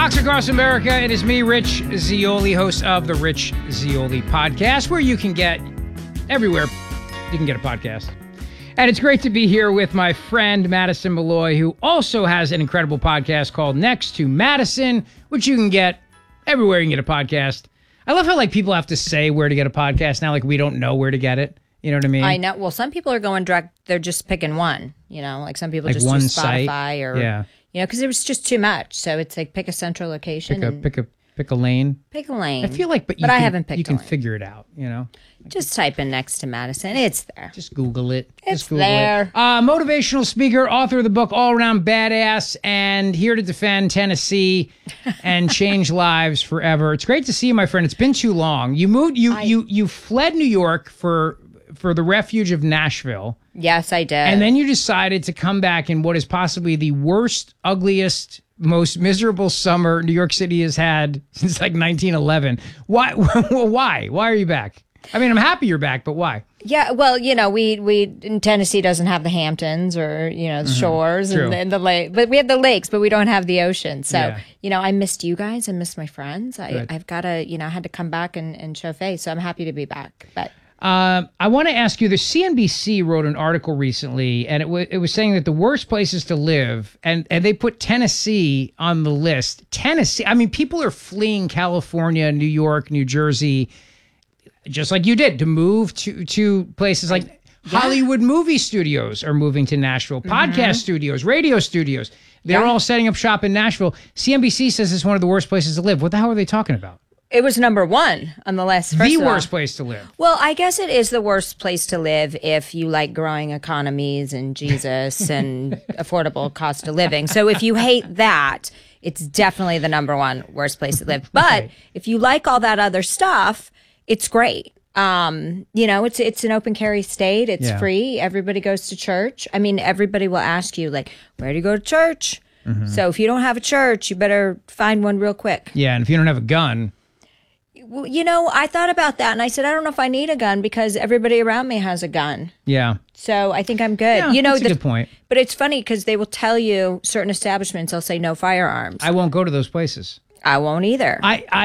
rocks across America. It is me, Rich Zeoli, host of the Rich Zeoli podcast, where you can get everywhere you can get a podcast. And it's great to be here with my friend Madison Malloy, who also has an incredible podcast called Next to Madison, which you can get everywhere you can get a podcast. I love how people have to say where to get a podcast now, we don't know where to get it. You know what I mean? I know. Well, some people are going direct. They're just picking one. Some people just one do site. Spotify or because it was just too much. So it's pick a central location. Pick a lane. Pick a lane. I feel but I haven't picked. You can figure it out. Just type in Next to Madison. It's there. Just Google it. It's there. Motivational speaker, author of the book All Around Badass, and here to defend Tennessee and change lives forever. It's great to see you, my friend. It's been too long. You moved. You fled New York for the refuge of Nashville. Yes, I did. And then you decided to come back in what is possibly the worst, ugliest, most miserable summer New York City has had since 1911. Why? Why? Why are you back? I mean, I'm happy you're back, but why? Yeah, well, we in Tennessee doesn't have the Hamptons or the shores and the lake, but we have the lakes, but we don't have the ocean. So I missed you guys. I missed my friends. I've got to I had to come back and show face. So I'm happy to be back. But I want to ask you, the CNBC wrote an article recently, and it was saying that the worst places to live, and they put Tennessee on the list. Tennessee, I mean, people are fleeing California, New York, New Jersey, just like you did, to move to places like Hollywood movie studios are moving to Nashville, podcast studios, radio studios. They're all setting up shop in Nashville. CNBC says it's one of the worst places to live. What the hell are they talking about? It was number one on the list. The worst place to live. Well, I guess it is the worst place to live if you like growing economies and Jesus and affordable cost of living. So if you hate that, it's definitely the number one worst place to live. But if you like all that other stuff, it's great. It's an open carry state. It's free. Everybody goes to church. I mean, everybody will ask you, where do you go to church? So if you don't have a church, you better find one real quick. Yeah, and if you don't have a gun... Well, I thought about that, and I said, I don't know if I need a gun because everybody around me has a gun. Yeah. So I think I'm good. Yeah, that's a good point. But it's funny because they will tell you, certain establishments, they'll say no firearms. I won't go to those places. I won't either.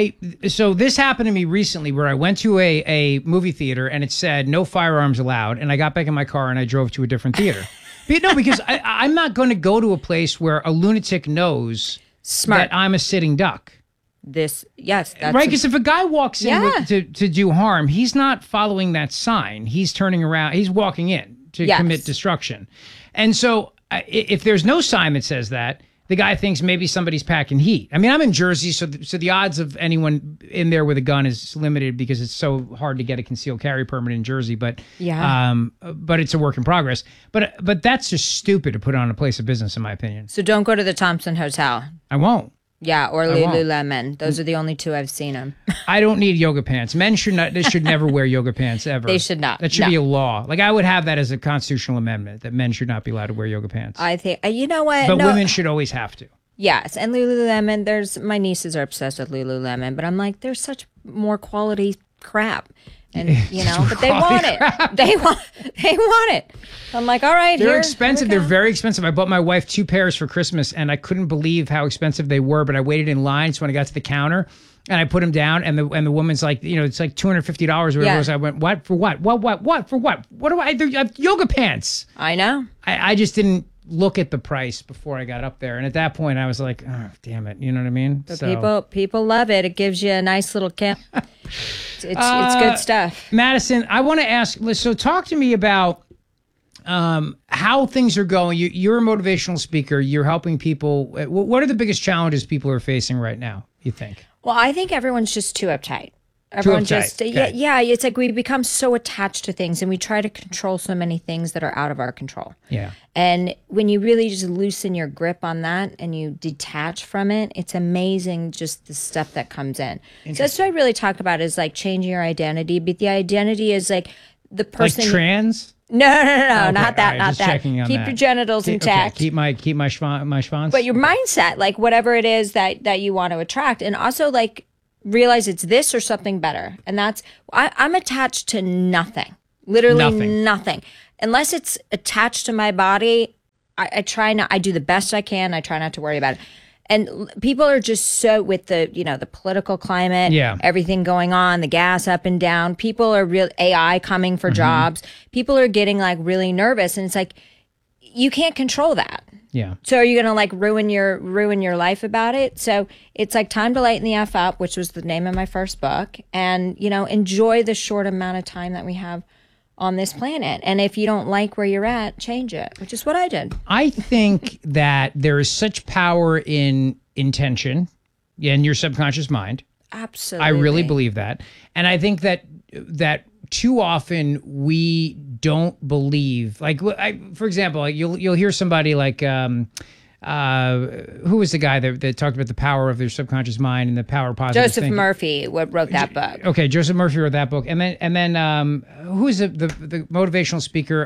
So this happened to me recently where I went to a movie theater and it said no firearms allowed, and I got back in my car and I drove to a different theater. Because I'm not going to go to a place where a lunatic knows that I'm a sitting duck. That's right, because if a guy walks in to do harm, he's not following that sign. He's turning around. He's walking in to commit destruction. And so if there's no sign that says that, the guy thinks maybe somebody's packing heat. I mean, I'm in Jersey, so the odds of anyone in there with a gun is limited because it's so hard to get a concealed carry permit in Jersey. But but it's a work in progress. But that's just stupid to put on a place of business, in my opinion. So don't go to the Thompson Hotel. I won't. Yeah, or Lululemon. Those are the only two I've seen them. I don't need yoga pants. Men should not. They should never wear yoga pants ever. They should not. That should be a law. I would have that as a constitutional amendment that men should not be allowed to wear yoga pants. I think you know what. But women should always have to. Yes, and Lululemon. My nieces are obsessed with Lululemon, but I'm like, there's such more quality crap. And but they want it. They want it. I'm like, all right. They're expensive. They're very expensive. I bought my wife 2 pairs for Christmas, and I couldn't believe how expensive they were. But I waited in line, so when I got to the counter, and I put them down, and the woman's like, it's like $250 or whatever it was. I went, what for what? What for what? What do I do? Yoga pants. I know. I just didn't look at the price before I got up there, and at that point, I was like, oh, damn it. You know what I mean? But people love it. It gives you a nice little camp. It's good stuff. Madison, I want to ask, so talk to me about how things are going. You're a motivational speaker. You're helping people. What are the biggest challenges people are facing right now, you think? Well, I think everyone's just too uptight. Everyone just, it's like we become so attached to things and we try to control so many things that are out of our control. Yeah. And when you really just loosen your grip on that and you detach from it, it's amazing just the stuff that comes in. So that's what I really talk about is changing your identity. But the identity is the person. Like trans? No, not that, right, not that. Keep your genitals intact. Keep my schwanz. But your mindset, whatever it is that you want to attract, and also realize it's this or something better. And that's, I'm attached to nothing, literally nothing. Unless it's attached to my body, I try not, I do the best I can. I try not to worry about it. people are just so with the, the political climate, everything going on, the gas up and down. People are real AI coming for jobs. People are getting like really nervous, and it's like you can't control that. Yeah. So are you going to like ruin your life about it? So it's like time to lighten the F up, which was the name of my first book, and enjoy the short amount of time that we have on this planet. And if you don't like where you're at, change it, which is what I did. I think that there is such power in intention in your subconscious mind. Absolutely. I really believe that. And I think that too often we don't believe, like, for example, like you'll hear somebody like, who was the guy that talked about the power of their subconscious mind and the power of positive Joseph thinking? Murphy wrote that book. Okay, Joseph Murphy wrote that book, and then who is the motivational speaker?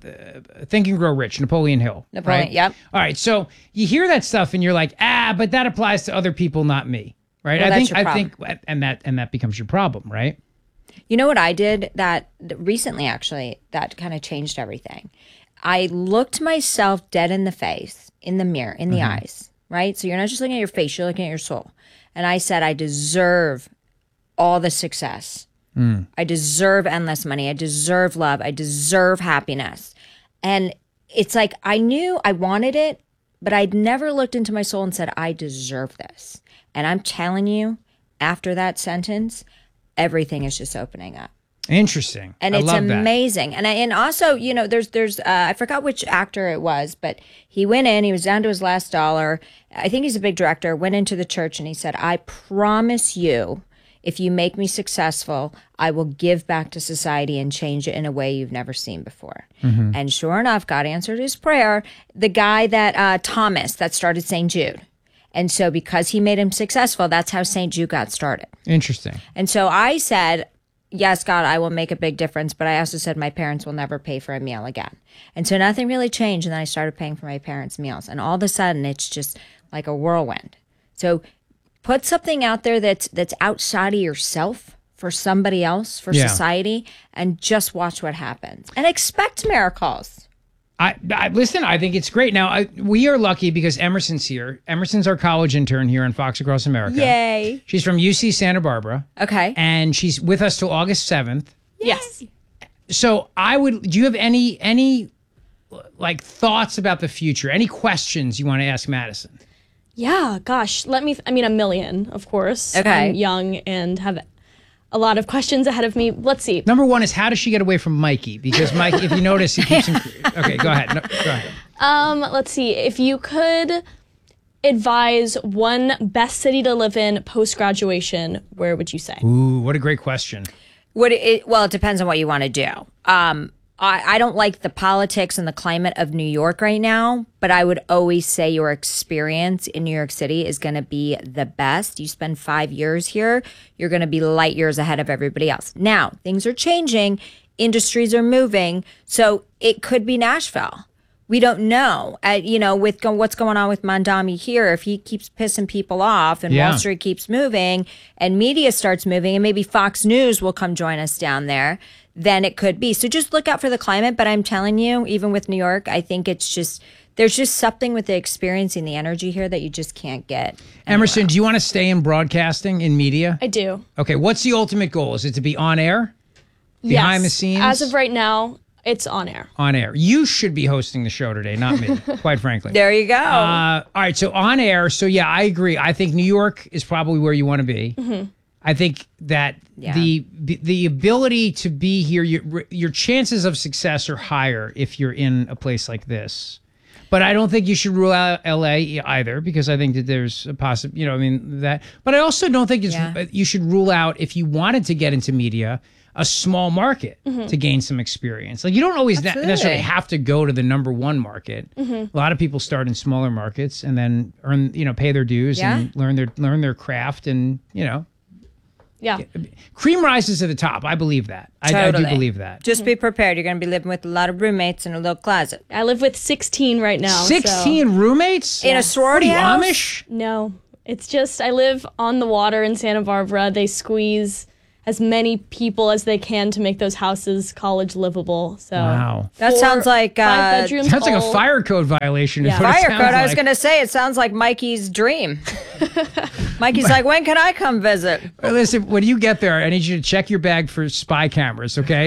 Think and Grow Rich, Napoleon Hill. Right? Yep. All right, so you hear that stuff and you're like, but that applies to other people, not me, right? Well, I think, and that becomes your problem, right? You know what I did that recently, actually, that kind of changed everything. I looked myself dead in the face, in the mirror, in the eyes, right? So you're not just looking at your face, you're looking at your soul. And I said, I deserve all the success. I deserve endless money. I deserve love. I deserve happiness. And it's like I knew I wanted it, but I'd never looked into my soul and said, I deserve this. And I'm telling you, after that sentence, everything is just opening up. Interesting. And it's amazing. And also, there's I forgot which actor it was, but he went in, he was down to his last dollar. I think he's a big director, went into the church and he said, I promise you, if you make me successful, I will give back to society and change it in a way you've never seen before. And sure enough, God answered his prayer. The guy that, Thomas, that started St. Jude. And so because he made him successful, that's how St. Jude got started. Interesting. And so I said, yes, God, I will make a big difference. But I also said my parents will never pay for a meal again. And so nothing really changed. And then I started paying for my parents' meals. And all of a sudden, it's just like a whirlwind. So put something out there that's outside of yourself for somebody else, for society, and just watch what happens. And expect miracles. Listen, I think it's great. Now, we are lucky because Emerson's here. Emerson's our college intern here on Fox Across America. Yay. She's from UC Santa Barbara. Okay. And she's with us till August 7th. Yes. So do you have any like thoughts about the future? Any questions you want to ask Madison? Yeah, gosh, a million, of course. Okay. I'm young and have a lot of questions ahead of me. Let's see. Number one is, how does she get away from Mikey? Because Mike, if you notice, he keeps... Okay, go ahead. No, go ahead. Let's see. If you could advise one best city to live in post-graduation, where would you say? Ooh, what a great question. Well, it depends on what you want to do. I don't like the politics and the climate of New York right now, but I would always say your experience in New York City is going to be the best. You spend 5 years here, you're going to be light years ahead of everybody else. Now, things are changing, industries are moving, so it could be Nashville. We don't know. With what's going on with Mondami here, if he keeps pissing people off and Wall Street keeps moving and media starts moving and maybe Fox News will come join us down there, then it could be. So just look out for the climate. But I'm telling you, even with New York, I think there's just something with the experience and the energy here that you just can't get anywhere. Emerson, do you want to stay in broadcasting, in media? I do. Okay, what's the ultimate goal? Is it to be on air? Behind the scenes? As of right now, it's on air. On air. You should be hosting the show today, not me, quite frankly. There you go. All right, so on air. So yeah, I agree. I think New York is probably where you want to be. I think that the ability to be here, your chances of success are higher if you're in a place like this. But I don't think you should rule out LA either, because I think that there's a that. But I also don't think you should rule out, if you wanted to get into media, a small market to gain some experience. Like, you don't always necessarily have to go to the number one market. A lot of people start in smaller markets and then pay their dues and learn their craft and Yeah. Cream rises to the top. I believe that. I do believe that. Just be prepared. You're going to be living with a lot of roommates in a little closet. I live with 16 right now. 16 roommates? In a sorority house? Amish? No. It's just, I live on the water in Santa Barbara. They squeeze as many people as they can to make those houses college livable. So Wow. That sounds like 5 bedrooms. Sounds like a all- fire code violation. is Yeah. what it fire sounds code. I was like. going to say, it sounds like Mikey's dream. Mikey's like, when can I come visit? Well, listen, when you get there, I need you to check your bag for spy cameras, okay?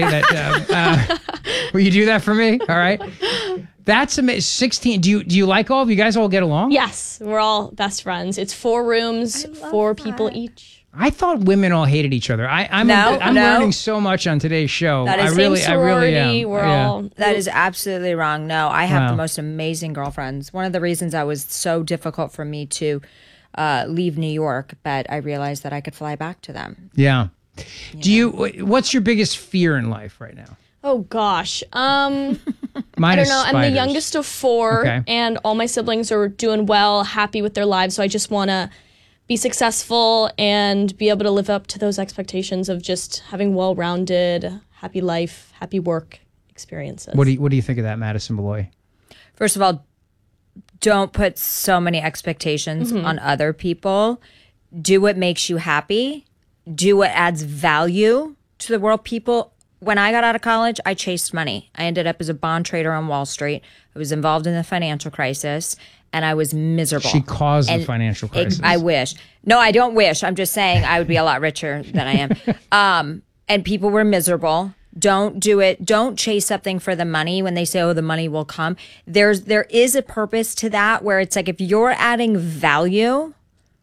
Will you do that for me? All right. That's amazing. 16. Do you like all of you guys all get along? Yes, we're all best friends. It's 4 rooms, 4 people each. I thought women all hated each other. I'm No. learning so much on today's show. That is I Same really sorority. am. We're Yeah. all That is absolutely wrong. No, I have Wow. the most amazing girlfriends. One of the reasons I was so difficult for me to leave New York, but I realized that I could fly back to them. Yeah. What's your biggest fear in life right now? Oh gosh. Mine I is don't know. I'm the spiders. youngest of 4, Okay. and all my siblings are doing well, happy with their lives. So I just want to be successful and be able to live up to those expectations of just having well-rounded, happy life, happy work experiences. What do you think of that, Madison Malloy? First of all, don't put so many expectations on other people. Do what makes you happy. Do what adds value to the world. When I got out of college, I chased money. I ended up as a bond trader on Wall Street. I was involved in the financial crisis, and I was miserable. She caused the And financial crisis. I wish. No, I don't wish. I'm just saying I would be a lot richer than I am. And people were miserable. Don't do it. Don't chase something for the money when they say, oh, the money will come. There is a purpose to that where it's like if you're adding value,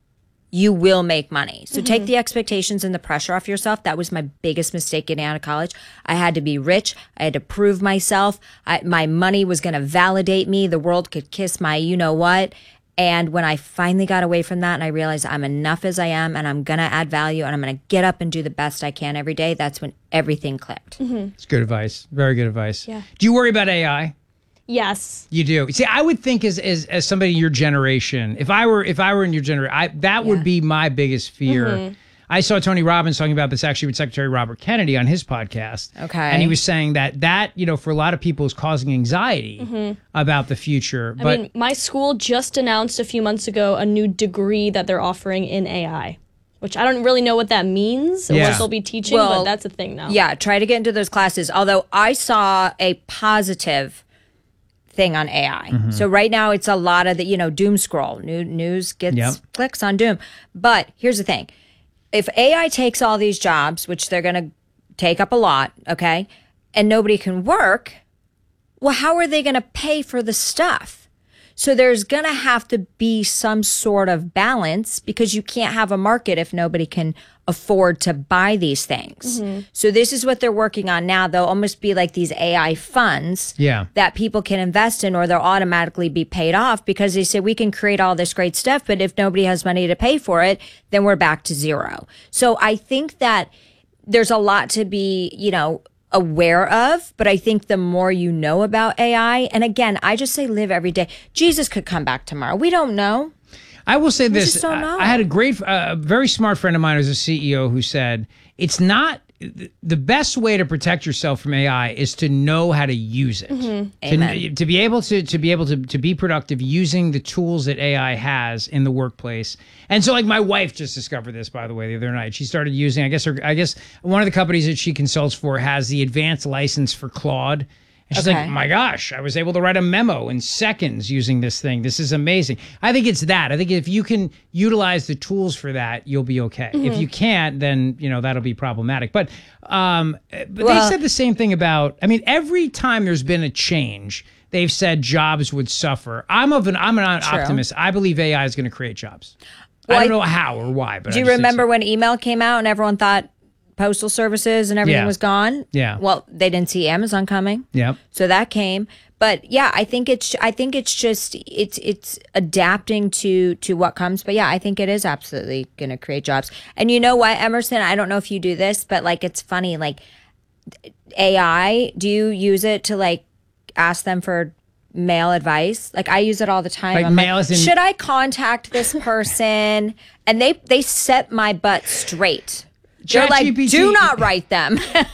you will make money. So take the expectations and the pressure off yourself. That was my biggest mistake getting out of college. I had to be rich. I had to prove myself. My money was going to validate me. The world could kiss my you-know-what. And when I finally got away from that and I realized I'm enough as I am and I'm going to add value and I'm going to get up and do the best I can every day, that's when everything clicked. It's good advice. Very good advice. Yeah. Do you worry about AI? Yes. You do. See, I would think as somebody in your generation, if I were in your generation, that would be my biggest fear. I saw Tony Robbins talking about this actually with Secretary Robert Kennedy on his podcast. Okay. And he was saying that for a lot of people is causing anxiety about the future. I mean, my school just announced a few months ago a new degree that they're offering in AI, which I don't really know what that means or Yeah. what they'll be teaching, Well, but that's a thing now. Yeah, try to get into those classes. Although I saw a positive thing on AI. So right now it's a lot of the, doom scroll. News gets clicks on doom. But here's the thing. If AI takes all these jobs, which they're going to take up a lot, okay, and nobody can work, well, how are they going to pay for the stuff? So there's going to have to be some sort of balance because you can't have a market if nobody can afford to buy these things. So this is what they're working on now. They'll almost be like these AI funds that people can invest in or they'll automatically be paid off because they say we can create all this great stuff, but if nobody has money to pay for it, then we're back to zero. So I think that there's a lot to be, aware of, but I think the more you know about AI, and again, I just say live every day. Jesus could come back tomorrow. We don't know. I will say this. just don't know. I had a very smart friend of mine who's a CEO who said, it's not the best way to protect yourself from AI is to know how to use it. Amen. To be able to be productive using the tools that AI has in the workplace. And so like my wife just discovered this, by the way, the other night. She started using, I guess one of the companies that she consults for has the advanced license for Claude. And she's like, my gosh, I was able to write a memo in seconds using this thing. This is amazing. I think it's that. I think if you can utilize the tools for that, you'll be okay. If you can't, then, that'll be problematic. But they said the same thing about, every time there's been a change, they've said jobs would suffer. I'm an optimist. I believe AI is going to create jobs. Well, I don't know how or why. But Do you remember when email came out and everyone thought postal services and everything was gone? Yeah. Well, they didn't see Amazon coming. Yeah. So that came. But yeah, I think it's just adapting to what comes. But yeah, I think it is absolutely going to create jobs. And you know what, Emerson, I don't know if you do this, but like it's funny, like AI, do you use it to like ask them for mail advice? Like I use it all the time. Like I'm mail like, as in- should I contact this person? And they set my butt straight. They're like, ChatGPT do not write them.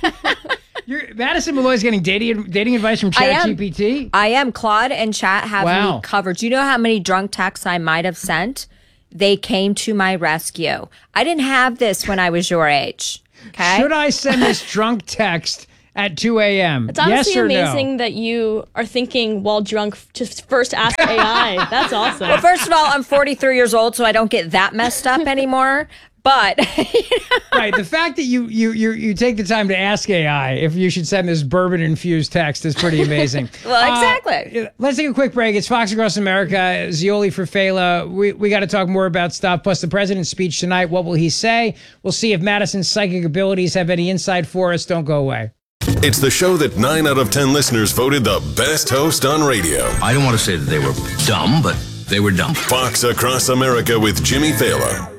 Madison Malloy's getting dating advice from ChatGPT. I am. Claude and Chat have me covered. Do you know how many drunk texts I might have sent? They came to my rescue. I didn't have this when I was your age. Okay. Should I send this drunk text at 2 a.m.? It's honestly yes or amazing no? that you are thinking while drunk to first ask AI. That's awesome. Well, first of all, I'm 43 years old, so I don't get that messed up anymore. But Right, the fact that you take the time to ask AI if you should send this bourbon-infused text is pretty amazing. Well, exactly. Let's take a quick break. It's Fox Across America, Zioli for Fela. We got to talk more about stuff, plus the president's speech tonight. What will he say? We'll see if Madison's psychic abilities have any insight for us. Don't go away. It's the show that 9 out of 10 listeners voted the best host on radio. I don't want to say that they were dumb, but they were dumb. Fox Across America with Jimmy Fallon.